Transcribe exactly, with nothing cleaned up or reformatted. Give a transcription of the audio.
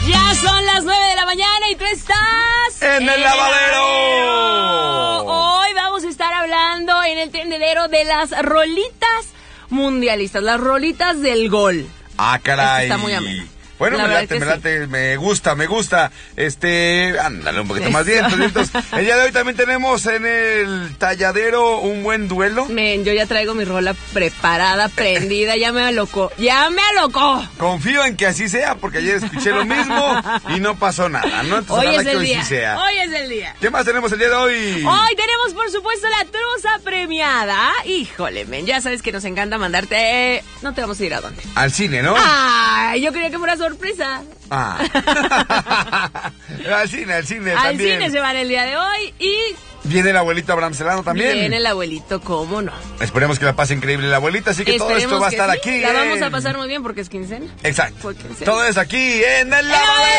Ya son las nueve de la mañana y tú estás... ¡En, en el lavadero! Hoy vamos a estar hablando en el tendedero de las rolitas mundialistas, las rolitas del gol. Ah, caray. Esto está muy ameno. Bueno, La me late, me sí. late, me gusta, me gusta. Este, ándale un poquito más bien. Entonces, el día de hoy también tenemos en el talladero un buen duelo. Men, yo ya traigo mi rola preparada, prendida, ya me alocó, ya me alocó. Confío en que así sea, porque ayer escuché lo mismo y no pasó nada, ¿no? Entonces, hoy ojalá es que el hoy día, sí sea. hoy es el día. ¿Qué más tenemos el día de hoy? Hoy tenemos, por supuesto, la truza premiada. Híjole, men, ya sabes que nos encanta mandarte... Eh, no te vamos a ir a dónde. Al cine, ¿no? Ay, yo quería que fuera sorpresa. Ah. al cine, al cine Al también. cine se van el día de hoy y... Viene el abuelito Abraham Celano también. Viene el abuelito, ¿cómo no? Esperemos que la pase increíble la abuelita, así que Esperemos todo esto va a estar sí. aquí. La en... vamos a pasar muy bien porque es quincena. Exacto. Fue quincena. Todo es aquí en el lavadero.